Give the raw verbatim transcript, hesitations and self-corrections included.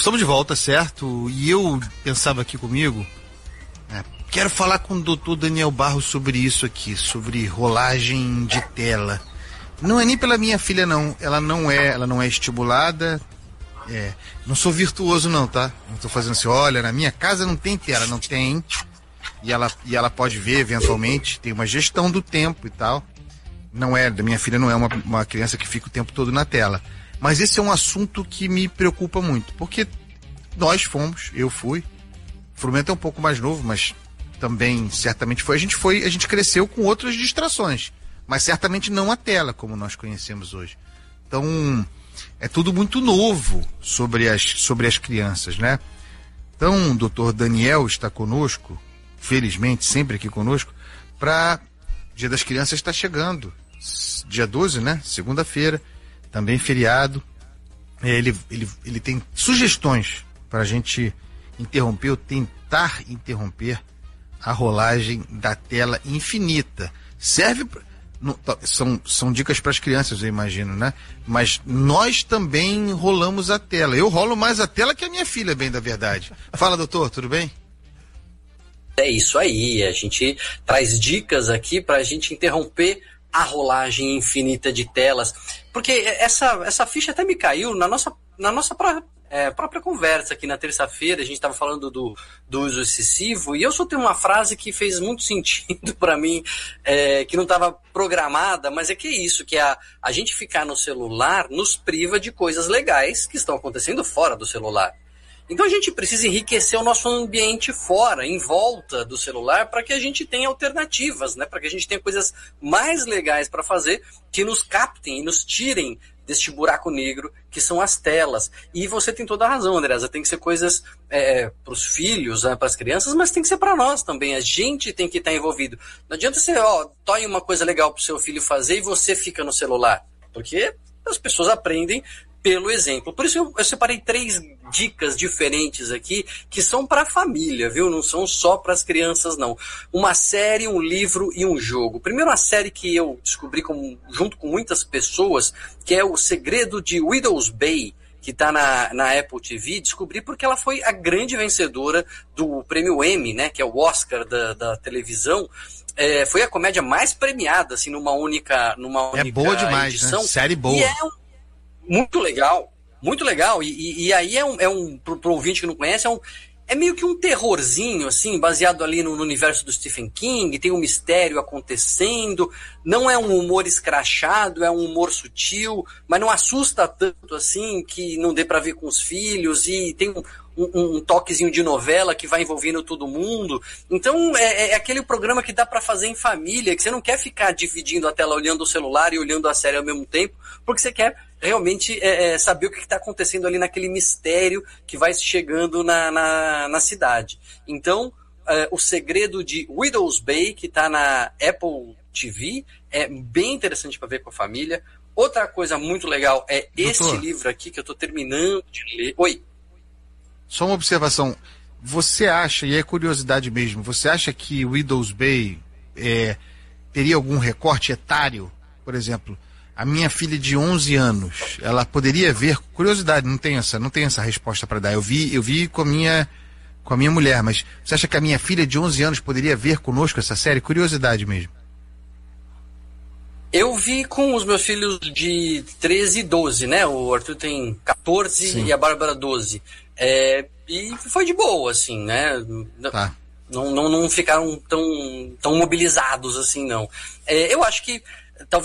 estamos de volta, certo? E eu pensava aqui comigo, né, quero falar com o doutor Daniel Barros sobre isso aqui, sobre rolagem de tela. Não é nem pela minha filha, não. Ela não é, ela não é estimulada. É, não sou virtuoso, não, tá? Não tô fazendo assim, olha, na minha casa não tem tela, não tem. E ela, e ela pode ver, eventualmente, tem uma gestão do tempo e tal. Não é, da minha filha não é uma, uma criança que fica o tempo todo na tela. Mas esse é um assunto que me preocupa muito, porque nós fomos, eu fui, o Frumento é um pouco mais novo, mas também certamente foi, a gente foi, a gente cresceu com outras distrações, mas certamente não a tela, como nós conhecemos hoje. Então, é tudo muito novo sobre as, sobre as crianças, né? Então, o doutor Daniel está conosco, felizmente, sempre aqui conosco, para Dia das Crianças está chegando, dia doze, né? Segunda-feira, também feriado. Ele, ele, ele tem sugestões para a gente interromper ou tentar interromper a rolagem da tela infinita. Serve pra, não, são, são dicas para as crianças, eu imagino, né? Mas nós também rolamos a tela. Eu rolo mais a tela que a minha filha, bem da verdade. Fala, doutor, tudo bem? É isso aí, a gente traz dicas aqui para a gente interromper a rolagem infinita de telas, porque essa, essa ficha até me caiu na nossa, na nossa pró- é, própria conversa aqui na terça-feira. A gente estava falando do, do uso excessivo, e eu só tenho uma frase que fez muito sentido para mim, é, que não estava programada, mas é que é isso, que a, a gente ficar no celular nos priva de coisas legais que estão acontecendo fora do celular. Então a gente precisa enriquecer o nosso ambiente fora, em volta do celular, para que a gente tenha alternativas, né? Para que a gente tenha coisas mais legais para fazer, que nos captem e nos tirem deste buraco negro que são as telas. E você tem toda a razão, Andresa, tem que ser coisas é, para os filhos, né, para as crianças, mas tem que ser para nós também. A gente tem que estar envolvido. Não adianta você, ó, toque uma coisa legal para o seu filho fazer e você fica no celular, porque as pessoas aprendem pelo exemplo. Por isso eu, eu separei três dicas diferentes aqui, que são para a família, viu? Não são só para as crianças, não. Uma série, um livro e um jogo. Primeiro, uma série que eu descobri com, junto com muitas pessoas, que é O Segredo de Widow's Bay, que está na, na Apple T V. Descobri porque ela foi a grande vencedora do prêmio Emmy, né? Que é o Oscar da, da televisão. É, foi a comédia mais premiada, assim, numa única, numa única é boa demais, edição. Né? Série boa. E é um Muito legal, muito legal, e, e, e aí é um, é um pro, pro ouvinte que não conhece, é, um, é meio que um terrorzinho, assim, baseado ali no, no universo do Stephen King, tem um mistério acontecendo, não é um humor escrachado, é um humor sutil, mas não assusta tanto, assim, que não dê pra ver com os filhos, e tem um, um, um toquezinho de novela que vai envolvendo todo mundo. Então é, é aquele programa que dá pra fazer em família, que você não quer ficar dividindo a tela olhando o celular e olhando a série ao mesmo tempo, porque você quer realmente é, é, saber o que está acontecendo ali naquele mistério que vai chegando na, na, na cidade. Então, é, O Segredo de Widow's Bay, que está na Apple T V, é bem interessante para ver com a família. Outra coisa muito legal é este Doutor, livro aqui, que eu estou terminando de ler. Oi. Só uma observação. Você acha, e é curiosidade mesmo, você acha que Widow's Bay é, teria algum recorte etário? Por exemplo, a minha filha de onze anos, ela poderia ver, curiosidade, não tem essa, não tem essa resposta para dar. Eu vi, eu vi com a minha com a minha mulher, mas você acha que a minha filha de onze anos poderia ver conosco essa série? Curiosidade mesmo. Eu vi com os meus filhos de treze e doze, né? O Arthur tem quatorze. Sim. E a Bárbara doze. É, e foi de boa, assim, né? Tá. Não, não, não ficaram tão, tão mobilizados assim, não. É, eu acho que